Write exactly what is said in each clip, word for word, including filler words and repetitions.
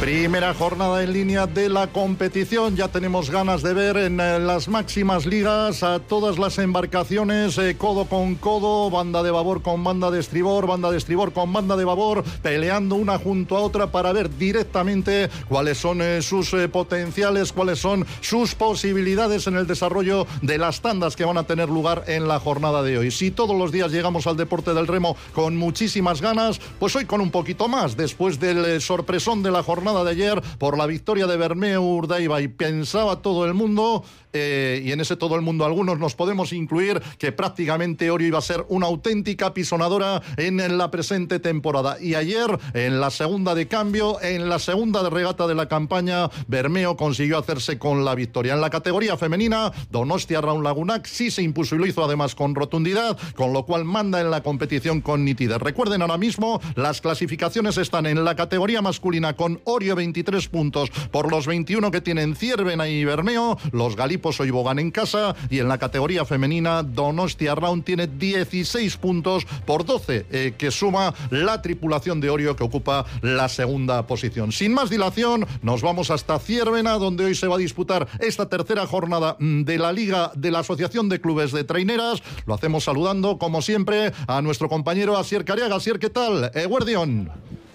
Primera jornada en línea de la competición. Ya tenemos ganas de ver en eh, las máximas ligas a todas las embarcaciones, eh, codo con codo, banda de babor con banda de estribor, banda de estribor con banda de babor, peleando una junto a otra para ver directamente cuáles son eh, sus eh, potenciales, cuáles son sus posibilidades en el desarrollo de las tandas que van a tener lugar en la jornada de hoy. Si todos los días llegamos al deporte del remo con muchísimas ganas, pues hoy con un poquito más, después del eh, sorpresón de la jornada de ayer por la victoria de Bermeo Urdaibai. Pensaba todo el mundo, eh, y en ese todo el mundo algunos nos podemos incluir, que prácticamente Orio iba a ser una auténtica pisonadora en, en la presente temporada. Y ayer, en la segunda de cambio, en la segunda de regata de la campaña, Bermeo consiguió hacerse con la victoria. En la categoría femenina, Donostia Raun Lagunac sí se impuso y lo hizo además con rotundidad, con lo cual manda en la competición con nitidez. Recuerden, ahora mismo las clasificaciones están en la categoría masculina con Orio veintitrés puntos por los veintiuno que tienen Ciervena y Bermeo, los galipos hoy bogan en casa, y en la categoría femenina Donostia Raun tiene dieciséis puntos por doce eh, que suma la tripulación de Orio, que ocupa la segunda posición. Sin más dilación, nos vamos hasta Ciervena, donde hoy se va a disputar esta tercera jornada de la Liga de la Asociación de Clubes de Traineras. Lo hacemos saludando, como siempre, a nuestro compañero Asier Cariaga. Asier, ¿qué tal? Eguerdión.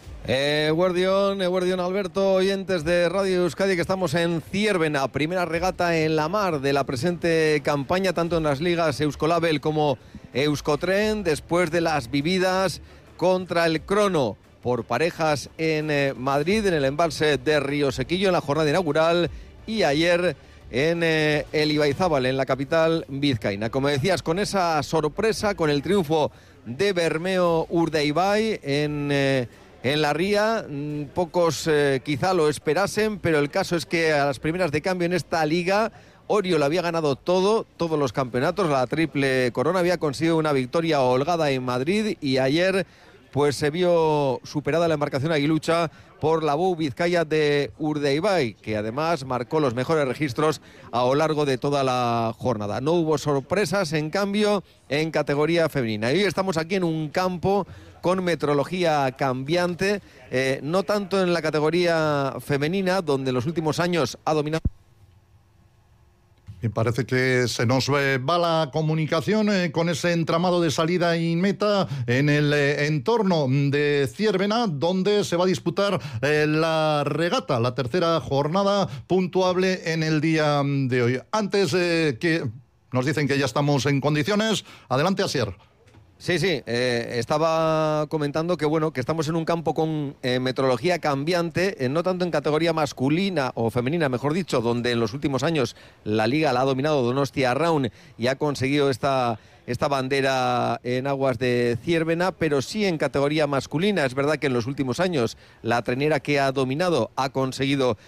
Eh, Guardión, eh, Guardión Alberto, oyentes de Radio Euskadi, que estamos en Ciervena, primera regata en la mar de la presente campaña, tanto en las ligas Euskolabel como Euskotren, después de las vividas contra el crono por parejas en eh, Madrid, en el embalse de Río Sequillo, en la jornada inaugural, y ayer en eh, el Ibaizábal, en la capital vizcaína. Como decías, con esa sorpresa, con el triunfo de Bermeo Urdaibai en... Eh, En la ría, pocos eh, quizá lo esperasen, pero el caso es que a las primeras de cambio en esta liga, Orio lo había ganado todo, todos los campeonatos, la triple corona, había conseguido una victoria holgada en Madrid, y ayer pues se vio superada la embarcación aguilucha por la Bou Vizcaya de Urdaibai, que además marcó los mejores registros a lo largo de toda la jornada. No hubo sorpresas, en cambio, en categoría femenina. Y hoy estamos aquí en un campo con meteorología cambiante, eh, no tanto en la categoría femenina, donde en los últimos años ha dominado. Me parece que se nos eh, va la comunicación eh, con ese entramado de salida y meta en el eh, entorno de Ciervena, donde se va a disputar eh, la regata, la tercera jornada puntuable en el día de hoy. Antes eh, que nos dicen que ya estamos en condiciones, adelante, Asier. Sí, sí, eh, estaba comentando que bueno, que estamos en un campo con eh, meteorología cambiante, eh, no tanto en categoría masculina o femenina, mejor dicho, donde en los últimos años la liga la ha dominado Donostia Raun y ha conseguido esta, esta bandera en aguas de Ciervena, pero sí en categoría masculina. Es verdad que en los últimos años la trainera que ha dominado ha conseguido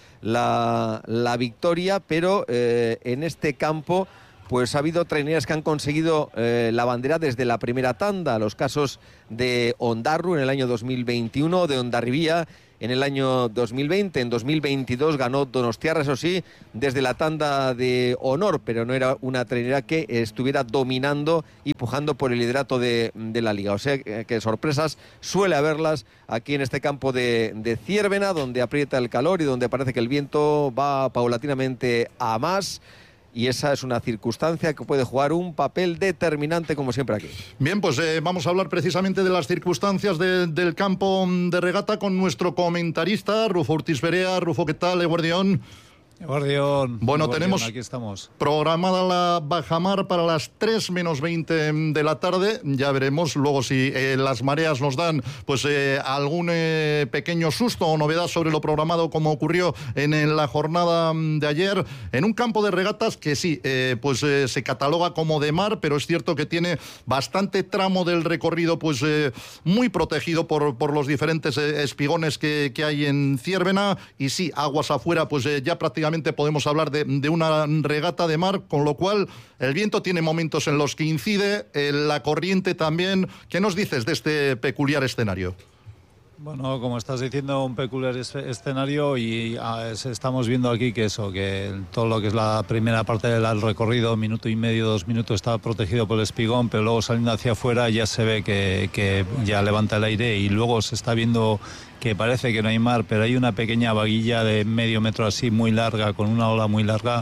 la, la victoria, pero eh, en este campo pues ha habido traineras que han conseguido eh, la bandera desde la primera tanda. Los casos de Ondarru en el año dos mil veintiuno, de Hondarribía en el año dos mil veinte. En dos mil veintidós ganó Donostiarra, eso sí, desde la tanda de honor, pero no era una trainera que estuviera dominando y pujando por el liderato de, de la liga. O sea que sorpresas suele haberlas aquí en este campo de, de Ciervena, donde aprieta el calor y donde parece que el viento va paulatinamente a más. Y esa es una circunstancia que puede jugar un papel determinante, como siempre aquí. Bien, pues eh, vamos a hablar precisamente de las circunstancias de, del campo de regata con nuestro comentarista, Rufo Ortiz Berea. Rufo, ¿qué tal, Eguardión? Guardión, bueno, Guardión, tenemos aquí estamos. Programada la bajamar para las tres menos veinte de la tarde. Ya veremos luego si eh, las mareas nos dan pues eh, algún eh, pequeño susto o novedad sobre lo programado, como ocurrió en, en la jornada de ayer, en un campo de regatas que sí, eh, pues eh, se cataloga como de mar, pero es cierto que tiene bastante tramo del recorrido pues eh, muy protegido por, por los diferentes eh, espigones que, que hay en Ciervena, y sí, aguas afuera pues eh, ya prácticamente podemos hablar de, de una regata de mar, con lo cual el viento tiene momentos en los que incide, eh, la corriente también. ¿Qué nos dices de este peculiar escenario? Bueno, como estás diciendo, un peculiar escenario y ah, estamos viendo aquí que eso, que todo lo que es la primera parte del recorrido, minuto y medio, dos minutos, está protegido por el espigón, pero luego saliendo hacia afuera ya se ve que, que ya levanta el aire y luego se está viendo que parece que no hay mar, pero hay una pequeña vaguilla de medio metro así, muy larga, con una ola muy larga,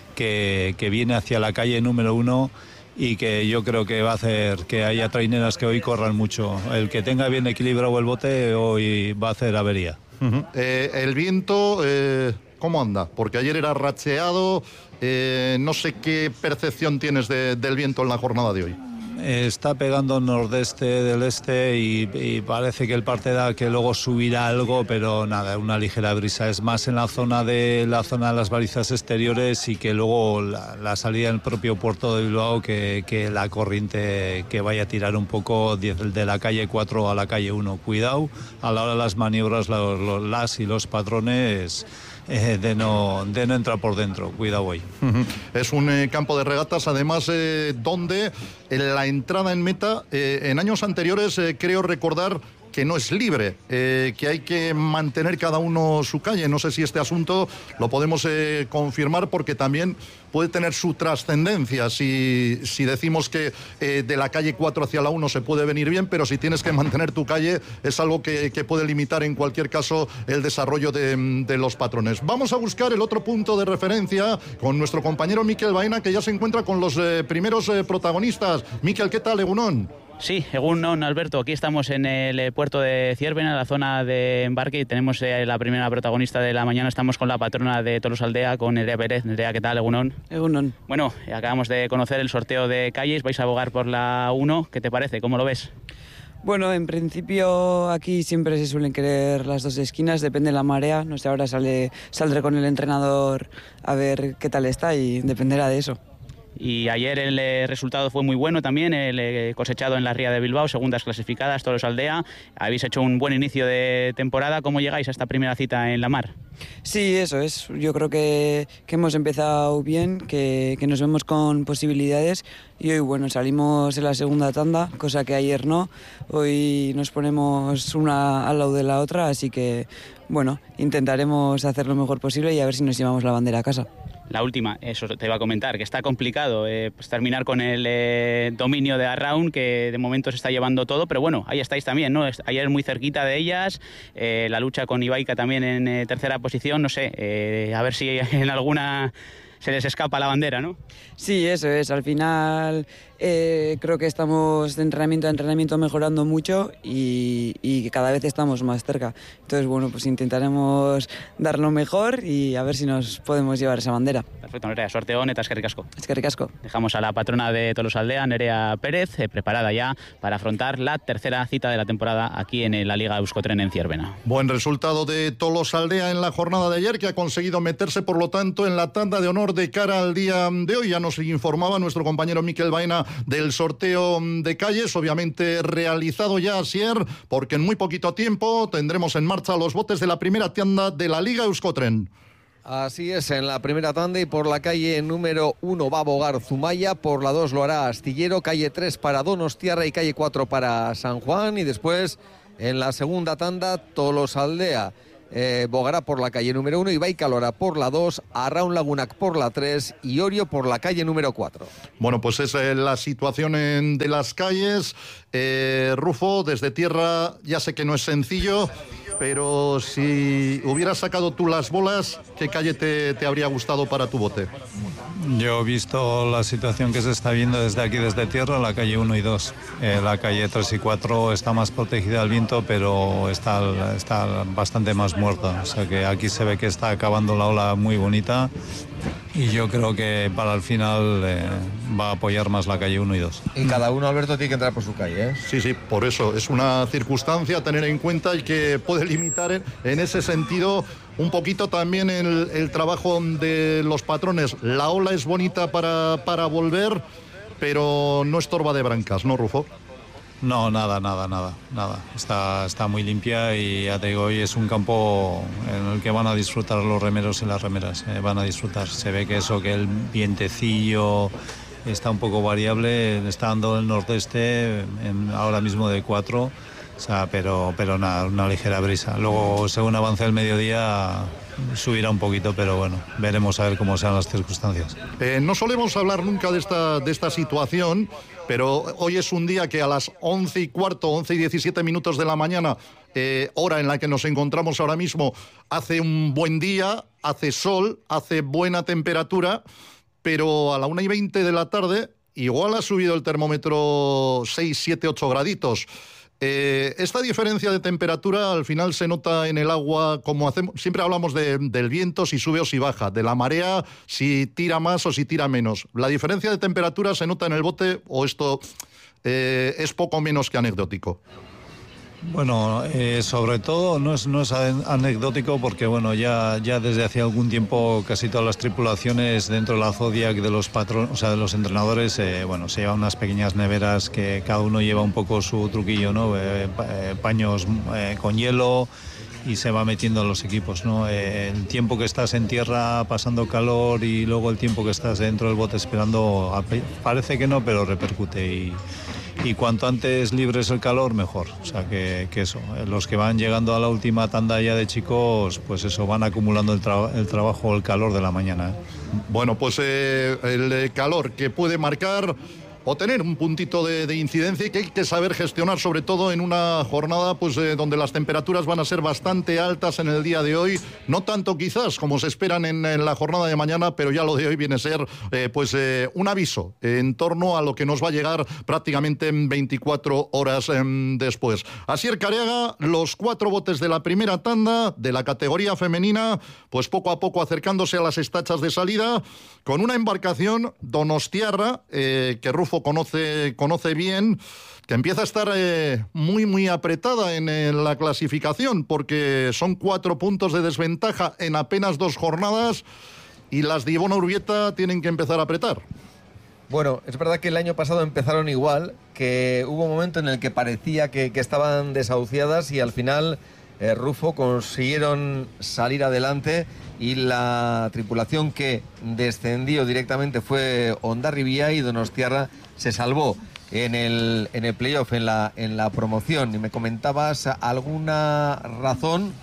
que, que viene hacia la calle número uno y que yo creo que va a hacer que haya traineras que hoy corran mucho. El que tenga bien equilibrado el bote hoy va a hacer avería. Uh-huh. Eh, el viento, eh, ¿cómo anda? Porque ayer era racheado, eh, no sé qué percepción tienes de, del viento en la jornada de hoy. Está pegando nordeste del este y, y parece que el parte da que luego subirá algo, pero nada, una ligera brisa. Es más en la zona de la zona de las balizas exteriores y que luego la, la salida del propio puerto de Bilbao que, que la corriente que vaya a tirar un poco de, de la calle cuatro a la calle uno. Cuidado a la hora de las maniobras, los, los, las y los patrones. Eh, de, no, de no entrar por dentro, cuidado hoy. Es un eh, campo de regatas, además, eh, donde en la entrada en meta, eh, en años anteriores, eh, creo recordar que no es libre, eh, que hay que mantener cada uno su calle. No sé si este asunto lo podemos eh, confirmar, porque también puede tener su trascendencia si, si decimos que eh, de la calle cuatro hacia la uno se puede venir bien, pero si tienes que mantener tu calle es algo que, que puede limitar en cualquier caso el desarrollo de, de los patrones. Vamos a buscar el otro punto de referencia con nuestro compañero Mikel Baena, que ya se encuentra con los eh, primeros eh, protagonistas. Mikel, ¿qué tal, Egunon? Sí, egunon, Alberto. Aquí estamos en el puerto de Ciervena, en la zona de embarque, y tenemos eh, la primera protagonista de la mañana. Estamos con la patrona de Tolosaldea, con Nerea Pérez. Nerea, ¿qué tal, egunon? Egunon. Bueno, acabamos de conocer el sorteo de calles. Vais a abogar por la uno. ¿Qué te parece? ¿Cómo lo ves? Bueno, en principio aquí siempre se suelen querer las dos esquinas, depende de la marea. No sé, ahora sale, saldré con el entrenador a ver qué tal está y dependerá de eso. Y ayer el eh, resultado fue muy bueno también, el eh, cosechado en la Ría de Bilbao, segundas clasificadas, Tolosaldea. Habéis hecho un buen inicio de temporada. ¿Cómo llegáis a esta primera cita en la mar? Sí, eso es. Yo creo que, que hemos empezado bien, que, que nos vemos con posibilidades y hoy, bueno, salimos en la segunda tanda, cosa que ayer no. Hoy nos ponemos una al lado de la otra, así que, bueno, intentaremos hacer lo mejor posible y a ver si nos llevamos la bandera a casa. La última, eso te iba a comentar, que está complicado eh, pues terminar con el eh, dominio de Arraun, que de momento se está llevando todo, pero bueno, ahí estáis también, ¿no? Ayer muy cerquita de ellas, eh, la lucha con Ibaica también en eh, tercera posición, no sé, eh, a ver si en alguna se les escapa la bandera, ¿no? Sí, eso es, al final eh, creo que estamos de entrenamiento a entrenamiento mejorando mucho y, y cada vez estamos más cerca. Entonces, bueno, pues intentaremos dar lo mejor y a ver si nos podemos llevar esa bandera. Perfecto, Nerea, suerte on, eta eskerrik asko. Eskerrik asko. Dejamos a la patrona de Tolosaldea, Nerea Pérez, eh, preparada ya para afrontar la tercera cita de la temporada aquí en la Liga Euskotren en Ciervena. Buen resultado de Tolosaldea en la jornada de ayer, que ha conseguido meterse, por lo tanto, en la tanda de honor de cara al día de hoy. Ya nos informaba nuestro compañero Mikel Baena del sorteo de calles, obviamente realizado ya ayer, porque en muy poquito tiempo tendremos en marcha los botes de la primera tanda de la Liga Euskotren. Así es, en la primera tanda y por la calle número uno va a bogar Zumaya, por la dos lo hará Astillero, calle tres para Donostiarra y calle cuatro para San Juan, y después en la segunda tanda Tolosaldea eh, bogará por la calle número uno, Ibaica lo hará por la dos, Arraun Lagunac por la tres y Orio por la calle número cuatro. Bueno, pues es eh, la situación en, de las calles. Eh, Rufo, desde tierra ya sé que no es sencillo, pero si hubieras sacado tú las bolas, ¿qué calle te, te habría gustado para tu bote? Yo he visto la situación que se está viendo desde aquí, desde tierra, la calle uno y dos. Eh, la calle tres y cuatro está más protegida al viento, pero está, está bastante más muerta. O sea que aquí se ve que está acabando la ola muy bonita y yo creo que para el final eh, va a apoyar más la calle uno y dos. Y cada uno, Alberto, tiene que entrar por su calle, ¿eh? Sí, sí, por eso. Es una circunstancia a tener en cuenta y que puede limitar en, en ese sentido un poquito también el, el trabajo de los patrones. La ola es bonita para, para volver, pero no estorba de brancas, ¿no, Rufo? No, nada, nada, nada, nada. Está, está muy limpia y ya te digo, hoy es un campo en el que van a disfrutar los remeros y las remeras. Eh, van a disfrutar. Se ve que eso, que el vientecillo está un poco variable, está dando el nordeste en, ahora mismo de cuatro. sea, pero, pero nada, una ligera brisa. Luego, según avance el mediodía, subirá un poquito, pero bueno, veremos a ver cómo sean las circunstancias. Eh, no solemos hablar nunca de esta, de esta situación, pero hoy es un día que a las once y cuarto, once y diecisiete minutos de la mañana, eh, hora en la que nos encontramos ahora mismo, hace un buen día, hace sol, hace buena temperatura, pero a la una y veinte de la tarde igual ha subido el termómetro seis, siete, ocho graditos. Eh, esta diferencia de temperatura al final se nota en el agua, como hacemos, siempre hablamos de, del viento, si sube o si baja, de la marea, si tira más o si tira menos. ¿La diferencia de temperatura se nota en el bote o esto eh, es poco menos que anecdótico? Bueno, eh, sobre todo no es, no es anecdótico porque bueno, ya, ya desde hace algún tiempo casi todas las tripulaciones dentro de la Zodiac de los patrones, o sea, de los entrenadores, eh, bueno, se llevan unas pequeñas neveras que cada uno lleva un poco su truquillo, ¿no? Eh, paños eh, con hielo y se va metiendo en los equipos, ¿no? Eh, el tiempo que estás en tierra pasando calor y luego el tiempo que estás dentro del bote esperando, parece que no, pero repercute y Y cuanto antes libres el calor, mejor. O sea, que, que eso, los que van llegando a la última tanda ya de chicos, pues eso, van acumulando el, tra el trabajo, el calor de la mañana, ¿eh? Bueno, pues eh, el calor que puede marcar o tener un puntito de, de incidencia y que hay que saber gestionar, sobre todo en una jornada pues eh, donde las temperaturas van a ser bastante altas en el día de hoy, no tanto quizás como se esperan en, en la jornada de mañana, pero ya lo de hoy viene a ser eh, pues eh, un aviso en torno a lo que nos va a llegar prácticamente en veinticuatro horas eh, después. Asier Careaga, los cuatro botes de la primera tanda de la categoría femenina, pues poco a poco acercándose a las estachas de salida, con una embarcación donostiarra eh, que Rufo conoce, conoce bien, que empieza a estar eh, muy muy apretada en, en la clasificación, porque son cuatro puntos de desventaja en apenas dos jornadas y las de Ivona Urbieta tienen que empezar a apretar. Bueno, es verdad que el año pasado empezaron igual, que hubo un momento en el que parecía que, que estaban desahuciadas y al final eh, Rufo consiguieron salir adelante y la tripulación que descendió directamente fue Hondarribia y Donostiarra se salvó en el, en el playoff, en la, en la promoción. Y me comentabas alguna razón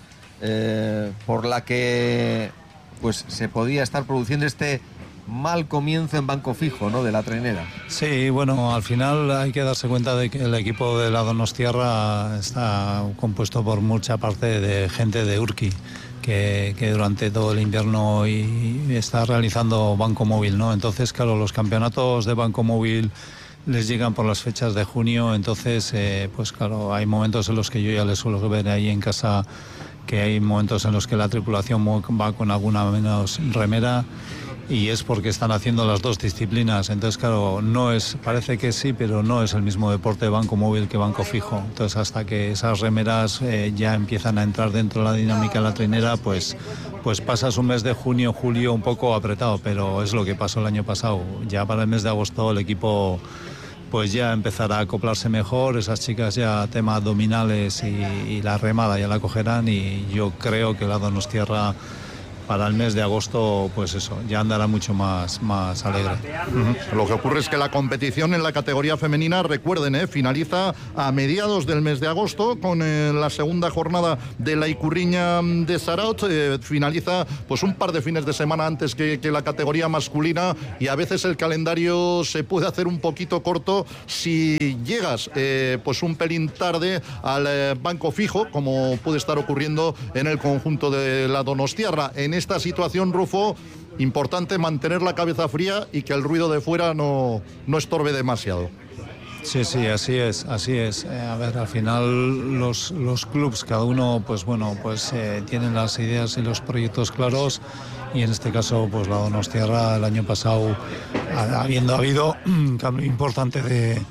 eh, por la que pues se podía estar produciendo este mal comienzo en banco fijo, ¿no?, de la trainera. Sí, bueno, al final hay que darse cuenta de que el equipo de la Donostiarra está compuesto por mucha parte de gente de Urki, que, que durante todo el invierno y, y está realizando banco móvil, ¿no? Entonces, claro, los campeonatos de banco móvil les llegan por las fechas de junio, entonces, eh, pues claro, hay momentos en los que yo ya les suelo ver ahí en casa, que hay momentos en los que la tripulación va con alguna menos remera, y es porque están haciendo las dos disciplinas. Entonces, claro, no es, parece que sí, pero no es el mismo deporte de banco móvil que banco fijo. Entonces, hasta que esas remeras eh, ya empiezan a entrar dentro de la dinámica de la trainera, pues, pues pasas un mes de junio, julio un poco apretado, pero es lo que pasó el año pasado. Ya para el mes de agosto el equipo pues ya empezará a acoplarse mejor, esas chicas ya tema abdominales y, y la remada ya la cogerán, y yo creo que la Donostiarra para el mes de agosto, pues eso, ya andará mucho más, más alegre. Uh-huh. Lo que ocurre es que la competición en la categoría femenina, recuerden, eh, finaliza a mediados del mes de agosto con eh, la segunda jornada de la Icurriña de Zarautz, eh, finaliza pues un par de fines de semana antes que, que la categoría masculina, y a veces el calendario se puede hacer un poquito corto si llegas eh, pues un pelín tarde al eh, banco fijo, como puede estar ocurriendo en el conjunto de la Donostiarra. En esta situación, Rufo, importante mantener la cabeza fría y que el ruido de fuera no, no estorbe demasiado. Sí, sí, así es, así es. Eh, a ver, al final los, los clubs, cada uno, pues bueno, pues eh, tienen las ideas y los proyectos claros, y en este caso, pues la Donostiarra el año pasado, habiendo habido un cambio importante de,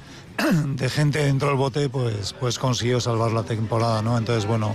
de gente dentro del bote, pues, pues consiguió salvar la temporada, ¿no? Entonces, bueno,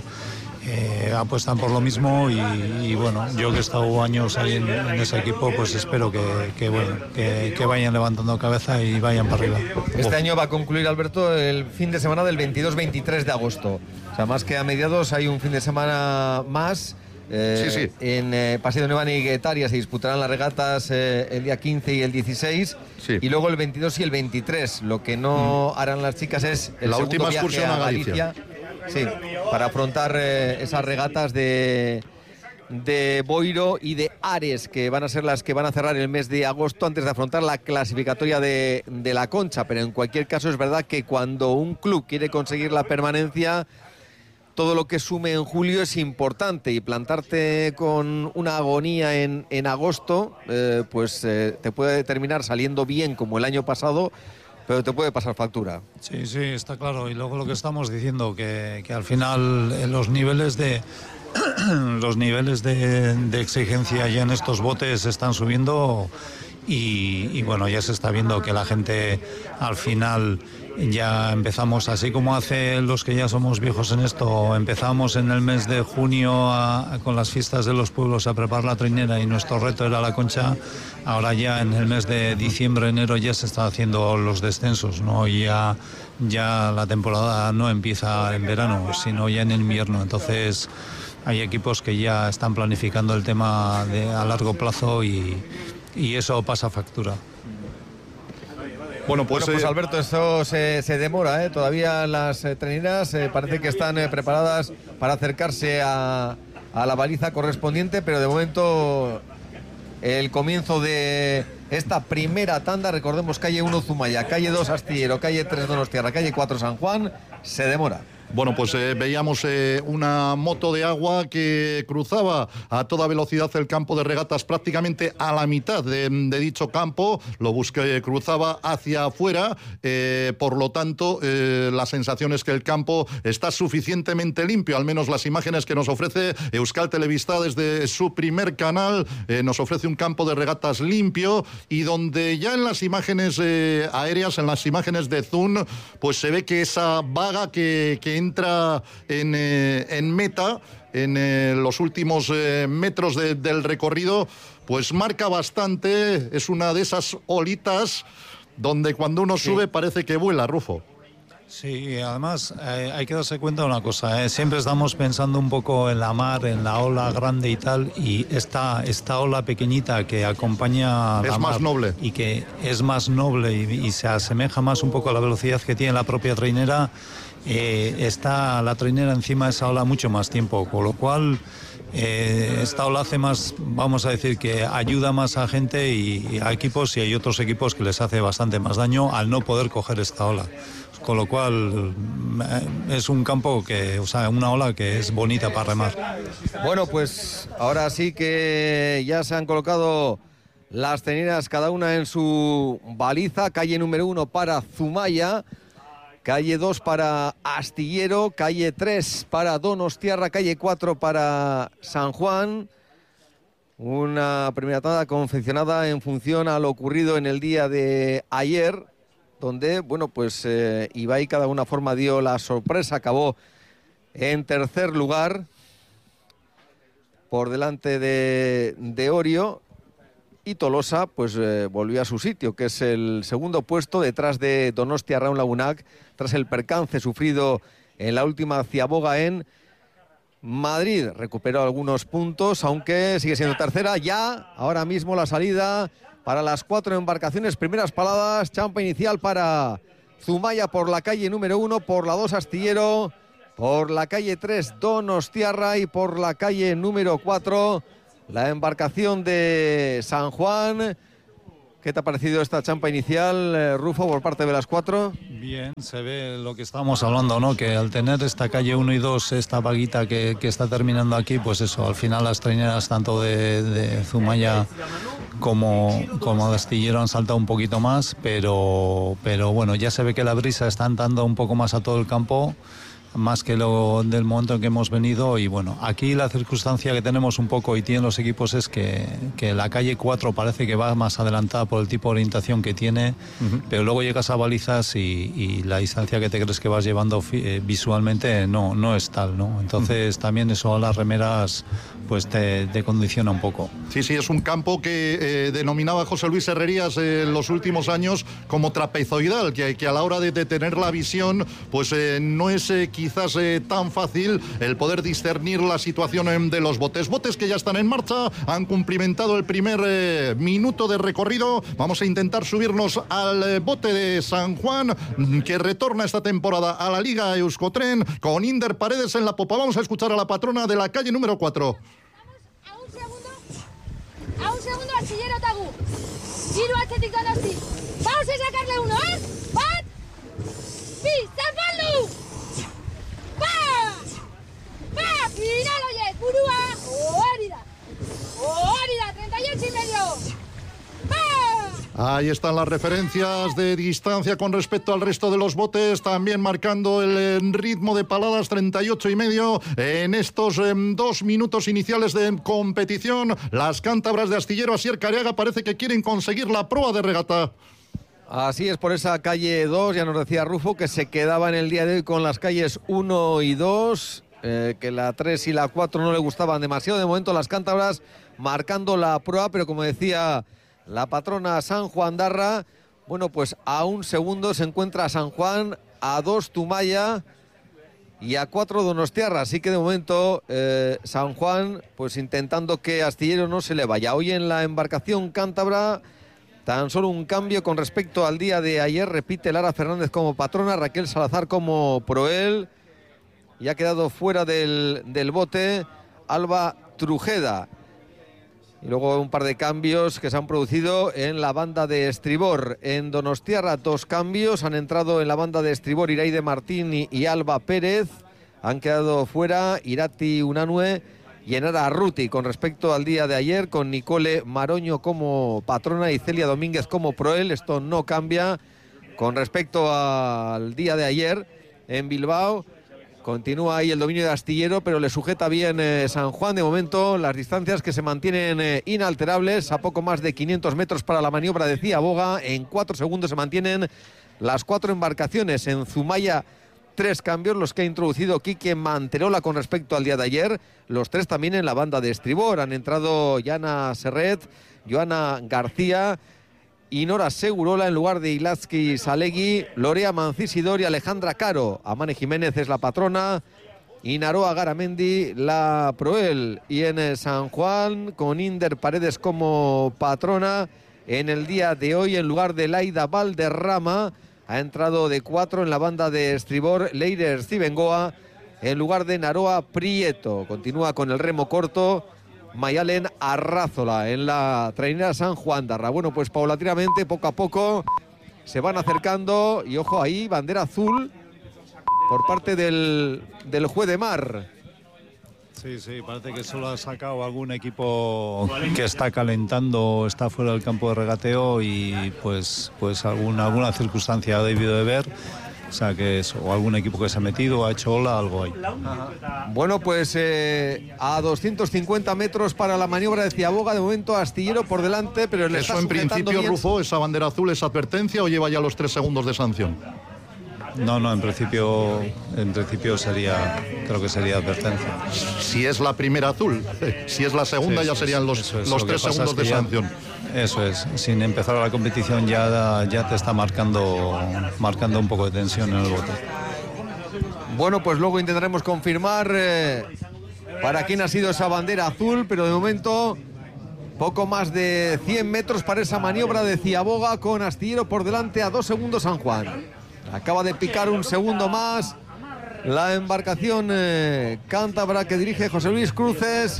Eh, apuestan por lo mismo y, y bueno, yo que he estado años ahí en, en ese equipo, pues espero que, que bueno que, que vayan levantando cabeza y vayan para arriba. Este año va a concluir, Alberto, el fin de semana del veintidós veintitrés de agosto. O sea, más que a mediados hay un fin de semana más. Eh, sí, sí. En eh, Paseo de Nueva y Guetaria se disputarán las regatas eh, el día quince y el dieciséis, sí. Y luego el veintidós y el veintitrés. Lo que no mm. harán las chicas es el la segundo última viaje excursión a a Galicia. Galicia Sí, para afrontar eh, esas regatas de, de Boiro y de Ares, que van a ser las que van a cerrar el mes de agosto antes de afrontar la clasificatoria de, de la Concha. Pero en cualquier caso es verdad que cuando un club quiere conseguir la permanencia, todo lo que sume en julio es importante, y plantarte con una agonía en, en agosto, eh, pues eh, te puede terminar saliendo bien como el año pasado, pero te puede pasar factura. Sí, sí, está claro. Y luego lo que estamos diciendo, que, que al final en los niveles de los niveles de, de exigencia ya en estos botes están subiendo, y, y bueno, ya se está viendo que la gente al final ya empezamos, así como hace los que ya somos viejos en esto, empezamos en el mes de junio a, a, con las fiestas de los pueblos a preparar la trainera, y nuestro reto era la Concha. Ahora ya en el mes de diciembre, enero ya se están haciendo los descensos, ¿no? Y ya, ya la temporada no empieza en verano, sino ya en invierno. Entonces hay equipos que ya están planificando el tema de, a largo plazo, y, y eso pasa factura. Bueno, pues, bueno, pues Alberto, esto se, se demora, ¿eh? Todavía las eh, traineras eh, parece que están eh, preparadas para acercarse a, a la baliza correspondiente, pero de momento el comienzo de esta primera tanda, recordemos calle uno Zumaya, calle dos Astillero, calle tres Donostiarra, calle cuatro San Juan, se demora. Bueno, pues eh, veíamos eh, una moto de agua que cruzaba a toda velocidad el campo de regatas, prácticamente a la mitad de, de dicho campo, lo busqué, cruzaba hacia afuera, eh, por lo tanto, eh, la sensación es que el campo está suficientemente limpio, al menos las imágenes que nos ofrece Euskal Telebista desde su primer canal, eh, nos ofrece un campo de regatas limpio, y donde ya en las imágenes eh, aéreas, en las imágenes de zoom, pues se ve que esa vaga que, que entra en, eh, en meta, en eh, los últimos eh, metros de, del recorrido, pues marca bastante. Es una de esas olitas donde cuando uno sí. sube parece que vuela, Rufo. Sí, además eh, hay que darse cuenta de una cosa, eh, siempre estamos pensando un poco en la mar, en la ola grande y tal, y esta, esta ola pequeñita que acompaña a la es mar, más noble, y que es más noble y, y se asemeja más un poco a la velocidad que tiene la propia trainera, eh, está la trainera encima de esa ola mucho más tiempo, con lo cual eh, esta ola hace más, vamos a decir que ayuda más a gente y, y a equipos, y hay otros equipos que les hace bastante más daño al no poder coger esta ola. Con lo cual es un campo que, o sea, una ola que es bonita para remar. Bueno, pues ahora sí que ya se han colocado las traineras cada una en su baliza. Calle número uno para Zumaya, calle dos para Astillero, calle tres para Donostiarra, calle cuatro para San Juan. Una primera tanda confeccionada en función a lo ocurrido en el día de ayer, donde, bueno, pues eh, Ibai cada una forma dio la sorpresa, acabó en tercer lugar por delante de, de Orio, y Tolosa pues eh, volvió a su sitio, que es el segundo puesto detrás de Donostia Raun Lagunac, tras el percance sufrido en la última ciaboga en Madrid. Recuperó algunos puntos, aunque sigue siendo tercera. Ya ahora mismo la salida para las cuatro embarcaciones, primeras paradas, champa inicial para Zumaya por la calle número uno, por la dos Astillero, por la calle tres Donostiarra y por la calle número cuatro la embarcación de San Juan. ¿Qué te ha parecido esta champa inicial, eh, Rufo, por parte de las cuatro? Bien, se ve lo que estábamos hablando, ¿no? Que al tener esta calle uno y dos, esta vaguita que, que está terminando aquí, pues eso, al final las traineras tanto de, de Zumaya como, como de Astillero han saltado un poquito más, pero, pero bueno, ya se ve que la brisa está dando un poco más a todo el campo, más que lo del momento en que hemos venido. Y bueno, aquí la circunstancia que tenemos un poco y tienen los equipos es que, que la calle cuatro parece que va más adelantada por el tipo de orientación que tiene, uh-huh. pero luego llegas a balizas y, y la distancia que te crees que vas llevando eh, visualmente no, no es tal, ¿no? Entonces uh-huh. también eso a las remeras pues te, te condiciona un poco. Sí, sí, es un campo que eh, denominaba José Luis Herrerías eh, en los últimos años como trapezoidal, que, que a la hora de, de tener la visión, pues eh, no es eh, quizás eh, tan fácil el poder discernir la situación eh, de los botes. Botes que ya están en marcha, han cumplimentado el primer eh, minuto de recorrido. Vamos a intentar subirnos al eh, bote de San Juan, que retorna esta temporada a la Liga Euskotren, con Inder Paredes en la popa. Vamos a escuchar a la patrona de la calle número cuatro. A un segundo, a un segundo, artillero Tagu. Giro atzetik Donosti. Vamos a sacarle uno, ¿eh? Bat, bi, zapaldu. Va, va, final, oye, burua. Hori da, hori da, treinta y ocho y medio. Ahí están las referencias de distancia con respecto al resto de los botes, también marcando el ritmo de paladas, treinta y ocho y medio en estos eh, dos minutos iniciales de competición. Las cántabras de Astillero Asier Careaga parece que quieren conseguir la proa de regata. Así es, por esa calle dos, ya nos decía Rufo que se quedaba en el día de hoy con las calles uno y dos, eh, que la tres y la cuatro no le gustaban demasiado. De momento las cántabras marcando la proa, pero como decía la patrona San Juan Darra, bueno, pues a un segundo se encuentra San Juan, a dos Tumaya y a cuatro Donostiarra. Así que de momento eh, San Juan pues intentando que Astillero no se le vaya. Hoy en la embarcación cántabra tan solo un cambio con respecto al día de ayer. Repite Lara Fernández como patrona, Raquel Salazar como proel, y ha quedado fuera del, del bote Alba Trujeda. Y luego un par de cambios que se han producido en la banda de estribor. En Donostiarra dos cambios. Han entrado en la banda de estribor Iraide Martín y, y Alba Pérez. Han quedado fuera Irati Unanue y Enara Arruti. Con respecto al día de ayer, con Nicole Maroño como patrona y Celia Domínguez como proel. Esto no cambia con respecto al día de ayer en Bilbao. Continúa ahí el dominio de Astillero, pero le sujeta bien eh, San Juan. De momento, las distancias que se mantienen eh, inalterables, a poco más de quinientos metros para la maniobra de Ciaboga. En cuatro segundos se mantienen las cuatro embarcaciones. En Zumaya, tres cambios, los que ha introducido Quique Manterola con respecto al día de ayer. Los tres también en la banda de estribor. Han entrado Yana Serret, Joana García y Nora Segurola en lugar de Ilazki Salegui, Lorea Mancisidor y Alejandra Caro. Amane Jiménez es la patrona y Naroa Garamendi la proel. Y en San Juan con Inder Paredes como patrona en el día de hoy en lugar de Laida Valderrama. Ha entrado de cuatro en la banda de estribor Leider Zibengoa en lugar de Naroa Prieto. Continúa con el remo corto Mayalen Arrázola en la trainera San Juan Darra. Bueno, pues paulatinamente, poco a poco, se van acercando. Y ojo ahí, bandera azul por parte del, del juez de mar. Sí, sí, parece que solo ha sacado algún equipo que está calentando, está fuera del campo de regateo y pues, pues alguna, alguna circunstancia ha debido de ver. O sea, que es, o algún equipo que se ha metido, ha hecho ola, algo ahí. Ajá. Bueno, pues eh, a doscientos cincuenta metros para la maniobra de Ciaboga. De momento Astillero por delante, pero le Eso está en principio, bien. Rufo, esa bandera azul es advertencia o lleva ya los tres segundos de sanción. No, no, en principio, en principio sería, creo que sería advertencia. Si es la primera azul, si es la segunda Sí, ya serían los, eso es. los Lo que tres pasa segundos es que de ya- sanción. Eso es, sin empezar la competición ya, ya te está marcando, marcando un poco de tensión en el bote. Bueno, pues luego intentaremos confirmar eh, para quién ha sido esa bandera azul, pero de momento poco más de cien metros para esa maniobra de Ciaboga con Astillero por delante a dos segundos San Juan. Acaba de picar un segundo más la embarcación eh, cántabra que dirige José Luis Cruces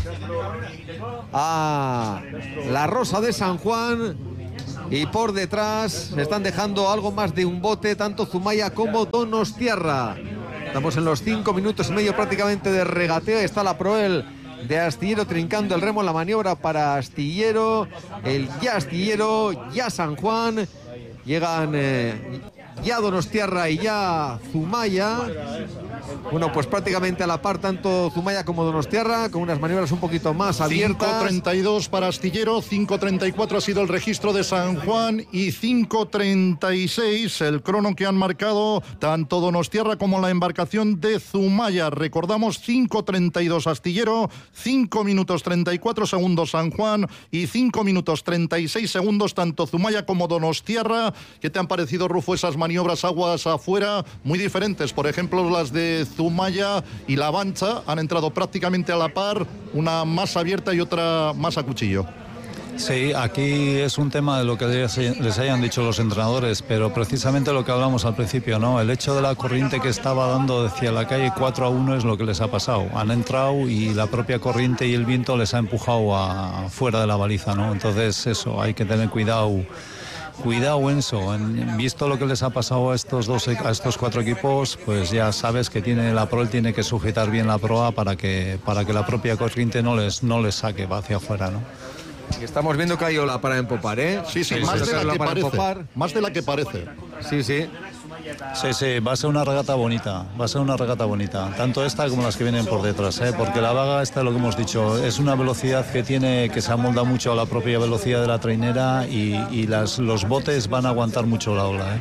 a la Rosa de San Juan. Y por detrás se están dejando algo más de un bote, tanto Zumaya como Donostiarra. Estamos en los cinco minutos y medio prácticamente de regateo. Está la proel de Astillero trincando el remo en la maniobra para Astillero. El ya Astillero, ya San Juan. Llegan eh, ya Donostiarra y ya Zumaya. Bueno, pues prácticamente a la par tanto Zumaya como Donostiarra, con unas maniobras un poquito más abiertas. cinco treinta y dos para Astillero, cinco treinta y cuatro ha sido el registro de San Juan y cinco treinta y seis el crono que han marcado tanto Donostiarra como la embarcación de Zumaya. Recordamos, cinco treinta y dos Astillero, cinco minutos treinta y cuatro segundos San Juan y cinco minutos treinta y seis segundos tanto Zumaya como Donostiarra. ¿Qué te han parecido, Rufo, esas maniobras aguas afuera? Muy diferentes, por ejemplo, las de Zumaya y La Bancha han entrado prácticamente a la par, una más abierta y otra más a cuchillo. Sí, aquí es un tema de lo que les hayan dicho los entrenadores, pero precisamente lo que hablamos al principio, ¿no? El hecho de la corriente que estaba dando hacia la calle cuatro a uno es lo que les ha pasado. Han entrado y la propia corriente y el viento les ha empujado a, fuera de la baliza, ¿no? Entonces eso, hay que tener cuidado. Cuidado, Enzo, en, visto lo que les ha pasado a estos dos, a estos cuatro equipos, pues ya sabes que tiene la Prol tiene que sujetar bien la proa para que para que la propia corriente no les no les saque hacia afuera, ¿no? Estamos viendo que hay ola para empopar, ¿eh? Sí, sí, sí más, sí, de la que para parece, empopar. más de la que parece. Sí, sí. Sí, sí, va a ser una regata bonita, va a ser una regata bonita, tanto esta como las que vienen por detrás, ¿eh? Porque la vaga, esta es lo que hemos dicho, es una velocidad que tiene, que se amolda mucho a la propia velocidad de la trainera y, y las, los botes van a aguantar mucho la ola, ¿eh?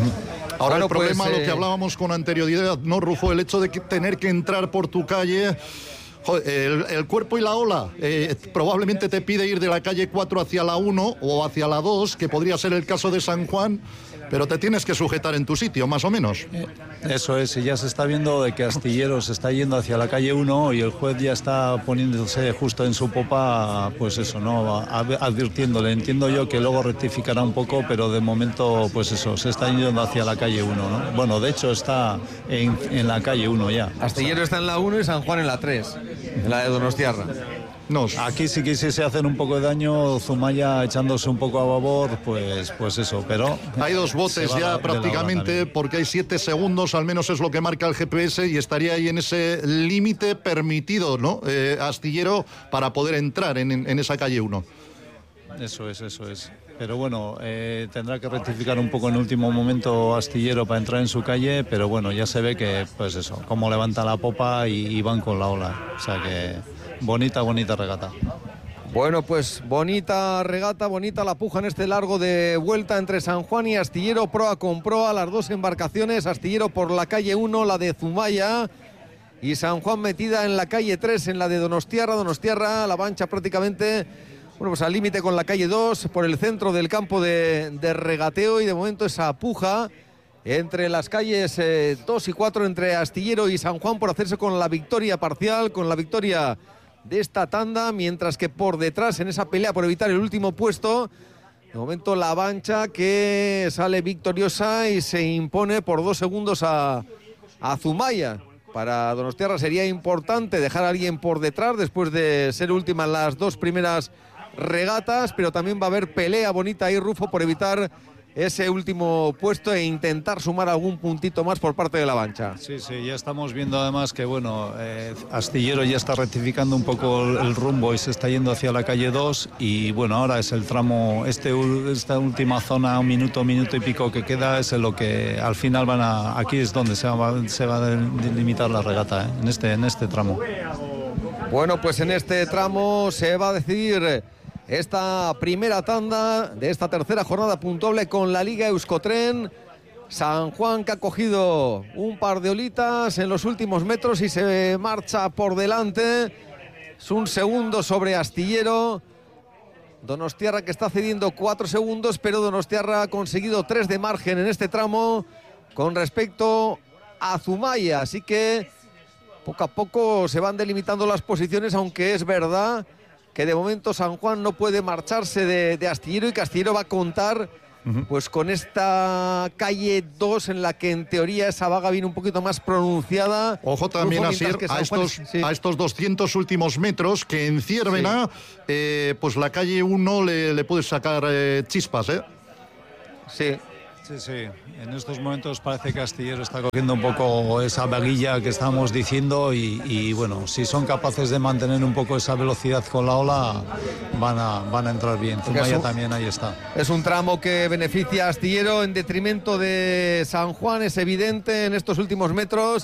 Ahora bueno, el problema, pues, eh... lo que hablábamos con anterioridad, ¿no, Rufo? El hecho de que tener que entrar por tu calle... Joder, el, el cuerpo y la ola eh, probablemente te pide ir de la calle cuatro hacia la uno o hacia la dos, que podría ser el caso de San Juan, pero te tienes que sujetar en tu sitio, más o menos. Eso es, y ya se está viendo de que Astillero se está yendo hacia la calle uno y el juez ya está poniéndose justo en su popa, pues eso, ¿no? Advirtiéndole. Entiendo yo que luego rectificará un poco, pero de momento, pues eso, se está yendo hacia la calle uno, ¿no? Bueno, de hecho está en, en la calle uno ya. Astillero está en la uno y San Juan en la tres, en la de Donostiarra. Nos. Aquí sí quisiese hacer un poco de daño, Zumaya echándose un poco a babor, pues, pues eso, pero... Hay dos botes ya prácticamente, porque hay siete segundos, al menos es lo que marca el G P S, y estaría ahí en ese límite permitido, ¿no? Eh, Astillero, para poder entrar en, en, en esa calle uno. Eso es, eso es. Pero bueno, eh, tendrá que rectificar un poco en último momento Astillero para entrar en su calle, pero bueno, ya se ve que, pues eso, cómo levanta la popa y, y van con la ola. O sea que bonita, bonita regata. Bueno, pues bonita regata, bonita la puja en este largo de vuelta entre San Juan y Astillero, proa con proa, las dos embarcaciones, Astillero por la calle uno, la de Zumaya, y San Juan metida en la calle tres, en la de Donostiarra, Donostiarra, La Bancha prácticamente... Bueno, pues al límite con la calle dos, por el centro del campo de, de regateo, y de momento esa puja entre las calles eh, dos y cuatro, entre Astillero y San Juan, por hacerse con la victoria parcial, con la victoria de esta tanda, mientras que por detrás, en esa pelea por evitar el último puesto, de momento La Bancha, que sale victoriosa y se impone por dos segundos a, a Zumaya. Para Donostiarra sería importante dejar a alguien por detrás después de ser última en las dos primeras regatas, pero también va a haber pelea bonita ahí, Rufo, por evitar ese último puesto e intentar sumar algún puntito más por parte de La Bancha. Sí, sí, ya estamos viendo además que, bueno, eh, Astillero ya está rectificando un poco el, el rumbo y se está yendo hacia la calle dos, y bueno, ahora es el tramo, este, esta última zona, un minuto, minuto y pico que queda, es en lo que al final van a, aquí es donde se va, se va a delimitar la regata, ¿eh? en, este, en este tramo. Bueno, pues en este tramo se va a decidir esta primera tanda de esta tercera jornada puntuable con la Liga Euskotren. San Juan, que ha cogido un par de olitas en los últimos metros y se marcha por delante. Es un segundo sobre Astillero. Donostiarra, que está cediendo cuatro segundos, pero Donostiarra ha conseguido tres de margen en este tramo con respecto a Zumaya. Así que poco a poco se van delimitando las posiciones, aunque es verdad que de momento San Juan no puede marcharse de, de Astillero, y que Astillero va a contar uh-huh. pues con esta calle dos, en la que en teoría esa vaga viene un poquito más pronunciada. Ojo también así a estos, es, sí. a estos doscientos últimos metros, que en Ciervena sí. eh, pues la calle uno le, le puede sacar eh, chispas, ¿eh? Sí. Sí, sí. En estos momentos parece que Astillero está cogiendo un poco esa vaguilla que estábamos diciendo y, y bueno, si son capaces de mantener un poco esa velocidad con la ola, van a, van a entrar bien. Zumaya también ahí está. Es un tramo que beneficia a Astillero en detrimento de San Juan, es evidente en estos últimos metros.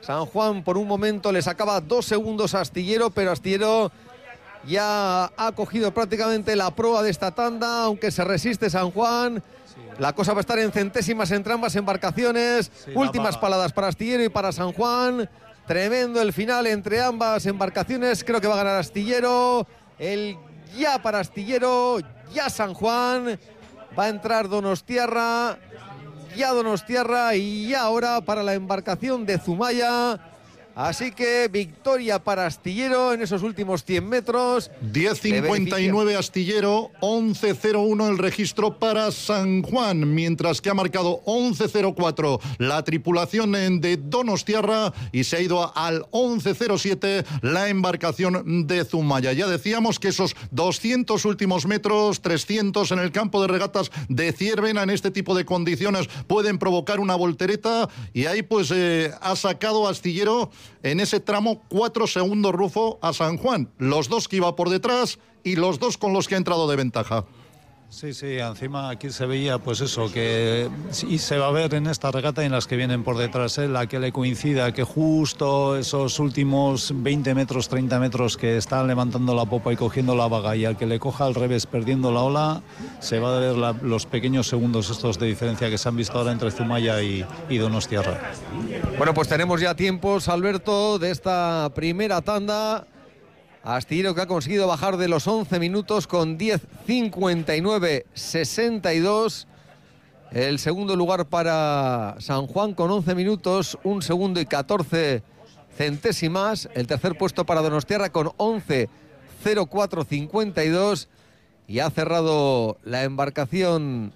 San Juan por un momento le sacaba dos segundos a Astillero, pero Astillero ya ha cogido prácticamente la proa de esta tanda, aunque se resiste San Juan. La cosa va a estar en centésimas entre ambas embarcaciones. Sí, últimas paladas para Astillero y para San Juan. Tremendo el final entre ambas embarcaciones. Creo que va a ganar Astillero. El ya para Astillero, ya San Juan. Va a entrar Donostiarra, ya Donostiarra y ya ahora para la embarcación de Zumaya. Así que victoria para Astillero en esos últimos cien metros. diez cincuenta y nueve Astillero, once cero uno el registro para San Juan, mientras que ha marcado once cero cuatro la tripulación de Donostiarra y se ha ido al once cero siete la embarcación de Zumaya. Ya decíamos que esos doscientos últimos metros, trescientos en el campo de regatas de Ciervena en este tipo de condiciones pueden provocar una voltereta y ahí pues eh, ha sacado Astillero en ese tramo cuatro segundos Rufo a San Juan, los dos que iba por detrás y los dos con los que ha entrado de ventaja. Sí, sí, encima aquí se veía pues eso, que y se va a ver en esta regata y en las que vienen por detrás, ¿eh? La que le coincida, que justo esos últimos veinte metros, treinta metros que están levantando la popa y cogiendo la vaga y al que le coja al revés perdiendo la ola, se va a ver la, los pequeños segundos estos de diferencia que se han visto ahora entre Zumaya y, y Donostiarra. Bueno, pues tenemos ya tiempos, Alberto, de esta primera tanda. Astillero que ha conseguido bajar de los once minutos con diez cincuenta y nueve sesenta y dos. El segundo lugar para San Juan con once minutos, un segundo y catorce centésimas. El tercer puesto para Donostiarra con once cero cuatro cincuenta y dos. Y ha cerrado la embarcación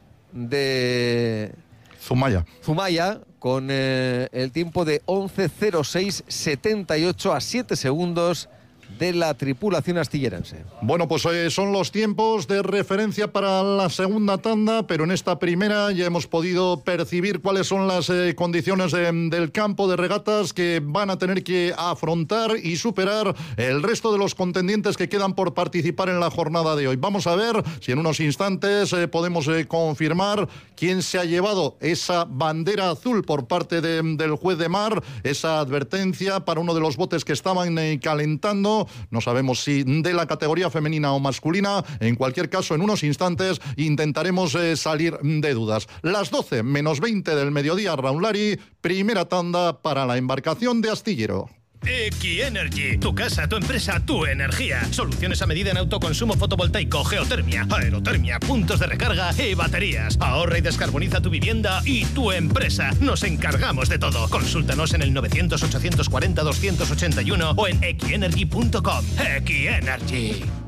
de Zumaya. Zumaya con eh, el tiempo de once cero seis setenta y ocho a siete segundos de la tripulación astillerense. Bueno, pues eh, son los tiempos de referencia para la segunda tanda, pero en esta primera ya hemos podido percibir cuáles son las eh, condiciones de, del campo de regatas que van a tener que afrontar y superar el resto de los contendientes que quedan por participar en la jornada de hoy. Vamos a ver si en unos instantes eh, podemos eh, confirmar quién se ha llevado esa bandera azul por parte de, del juez de mar, esa advertencia para uno de los botes que estaban eh, calentando. No sabemos si de la categoría femenina o masculina. En cualquier caso, en unos instantes intentaremos eh, salir de dudas. Las doce menos veinte del mediodía, Raúl Lari, primera tanda para la embarcación de Astillero. X-Energy, tu casa, tu empresa, tu energía. Soluciones a medida en autoconsumo fotovoltaico, geotermia, aerotermia, puntos de recarga y baterías. Ahorra y descarboniza tu vivienda y tu empresa. Nos encargamos de todo. Consúltanos en el novecientos ochocientos cuarenta doscientos ochenta y uno o en x energy punto com. X-Energy.